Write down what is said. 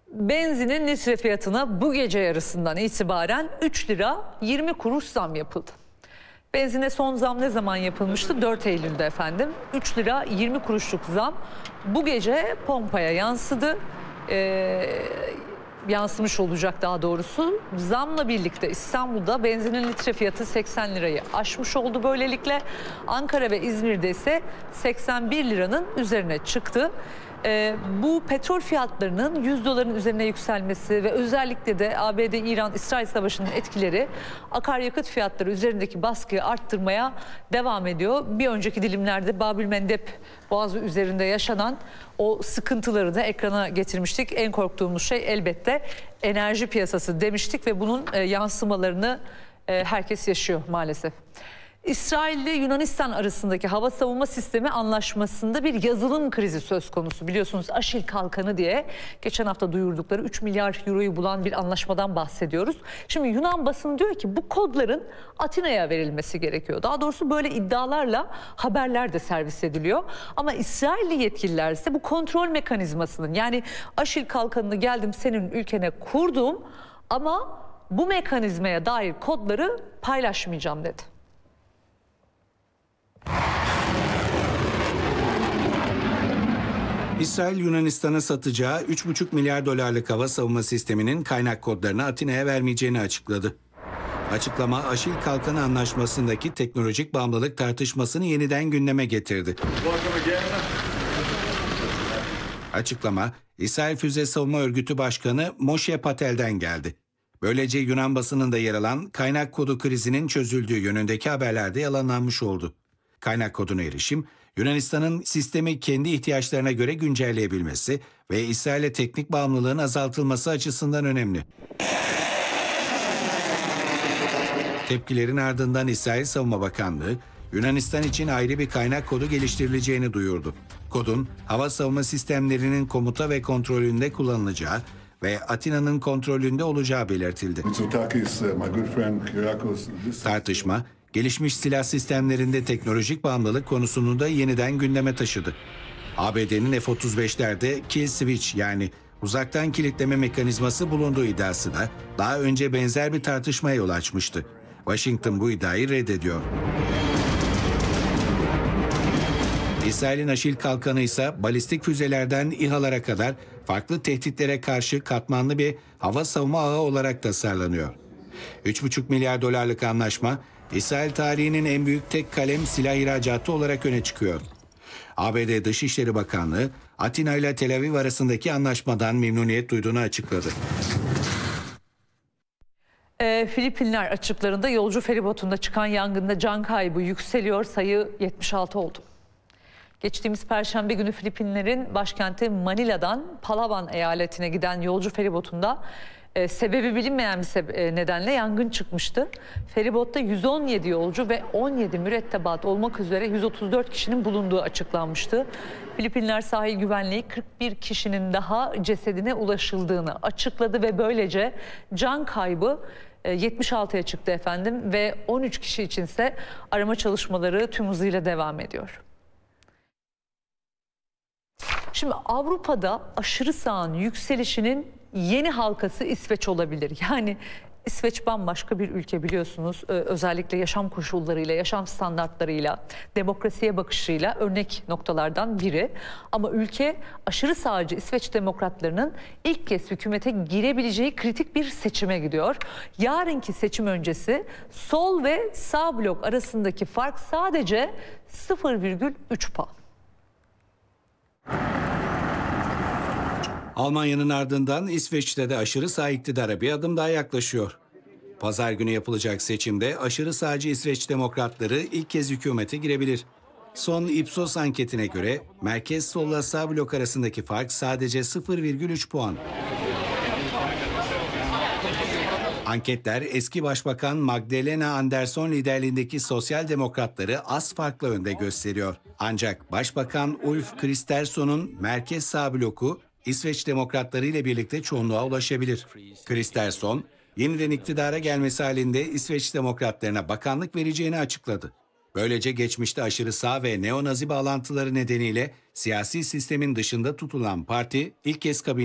Benzinin litre fiyatına bu gece yarısından itibaren 3 lira 20 kuruş zam yapıldı. Benzine son zam ne zaman yapılmıştı? 4 Eylül'de efendim. 3 lira 20 kuruşluk zam bu gece pompaya yansıdı. Yansımış olacak daha doğrusu. Zamla birlikte İstanbul'da benzinin litre fiyatı 80 lirayı aşmış oldu böylelikle. Ankara ve İzmir'de ise 81 liranın üzerine çıktı. Bu petrol fiyatlarının 100 doların üzerine yükselmesi ve özellikle de ABD-İran-İsrail Savaşı'nın etkileri akaryakıt fiyatları üzerindeki baskıyı arttırmaya devam ediyor. Bir önceki dilimlerde Babülmendeb Boğazı üzerinde yaşanan o sıkıntıları da ekrana getirmiştik. En korktuğumuz şey elbette enerji piyasası demiştik ve bunun yansımalarını herkes yaşıyor maalesef. İsrail ile Yunanistan arasındaki hava savunma sistemi anlaşmasında bir yazılım krizi söz konusu. Biliyorsunuz Aşil Kalkanı diye geçen hafta duyurdukları 3 milyar euroyu bulan bir anlaşmadan bahsediyoruz. Şimdi Yunan basını diyor ki bu kodların Atina'ya verilmesi gerekiyor. Daha doğrusu böyle iddialarla haberler de servis ediliyor. Ama İsrailli yetkililer ise bu kontrol mekanizmasının, yani Aşil Kalkanı'nı geldim senin ülkene kurdum ama bu mekanizmaya dair kodları paylaşmayacağım dedi. İsrail Yunanistan'a satacağı 3,5 milyar dolarlık hava savunma sisteminin kaynak kodlarını Atina'ya vermeyeceğini açıkladı. Açıklama Aşil Kalkanı Anlaşması'ndaki teknolojik bağımlılık tartışmasını yeniden gündeme getirdi. Açıklama İsrail Füze Savunma Örgütü Başkanı Moshe Patel'den geldi. Böylece Yunan basınında yer alan kaynak kodu krizinin çözüldüğü yönündeki haberlerde yalanlanmış oldu. Kaynak koduna erişim, Yunanistan'ın sistemi kendi ihtiyaçlarına göre güncelleyebilmesi ve İsrail'e teknik bağımlılığın azaltılması açısından önemli. Tepkilerin ardından İsrail Savunma Bakanlığı, Yunanistan için ayrı bir kaynak kodu geliştirileceğini duyurdu. Kodun, hava savunma sistemlerinin komuta ve kontrolünde kullanılacağı ve Atina'nın kontrolünde olacağı belirtildi. Tartışma, gelişmiş silah sistemlerinde teknolojik bağımlılık konusunu da yeniden gündeme taşıdı. ABD'nin F-35'lerde kill switch, yani uzaktan kilitleme mekanizması bulunduğu iddiası da daha önce benzer bir tartışmaya yol açmıştı. Washington bu iddiayı reddediyor. İsrail'in Aşil Kalkanı ise balistik füzelerden İHA'lara kadar farklı tehditlere karşı katmanlı bir hava savunma ağı olarak tasarlanıyor. 3,5 milyar dolarlık anlaşma, İsrail tarihinin en büyük tek kalem silah ihracatı olarak öne çıkıyor. ABD Dışişleri Bakanlığı, Atina ile Tel Aviv arasındaki anlaşmadan memnuniyet duyduğunu açıkladı. Filipinler açıklarında yolcu feribotunda çıkan yangında can kaybı yükseliyor. Sayı 76 oldu. Geçtiğimiz Perşembe günü Filipinlerin başkenti Manila'dan Palawan eyaletine giden yolcu feribotunda sebebi bilinmeyen bir nedenle yangın çıkmıştı. Feribotta 117 yolcu ve 17 mürettebat olmak üzere 134 kişinin bulunduğu açıklanmıştı. Filipinler Sahil Güvenliği 41 kişinin daha cesedine ulaşıldığını açıkladı ve böylece can kaybı 76'ya çıktı efendim ve 13 kişi içinse arama çalışmaları tüm hızıyla devam ediyor. Şimdi Avrupa'da aşırı sağın yükselişinin yeni halkası İsveç olabilir. Yani İsveç bambaşka bir ülke biliyorsunuz. Özellikle yaşam koşullarıyla, yaşam standartlarıyla, demokrasiye bakışıyla örnek noktalardan biri. Ama ülke aşırı sağcı İsveç demokratlarının ilk kez hükümete girebileceği kritik bir seçime gidiyor. Yarınki seçim öncesi sol ve sağ blok arasındaki fark sadece 0,3 puan. Almanya'nın ardından İsveç'te de aşırı sağ iktidara bir adım daha yaklaşıyor. Pazar günü yapılacak seçimde aşırı sağcı İsveç demokratları ilk kez hükümete girebilir. Son Ipsos anketine göre merkez solla sağ blok arasındaki fark sadece 0,3 puan. Anketler eski Başbakan Magdalena Andersson liderliğindeki sosyal demokratları az farkla önde gösteriyor. Ancak Başbakan Ulf Kristersson'un merkez sağ bloku İsveç demokratları ile birlikte çoğunluğa ulaşabilir. Kristersson, yeniden iktidara gelmesi halinde İsveç demokratlarına bakanlık vereceğini açıkladı. Böylece geçmişte aşırı sağ ve neonazi bağlantıları nedeniyle siyasi sistemin dışında tutulan parti ilk kez kabineye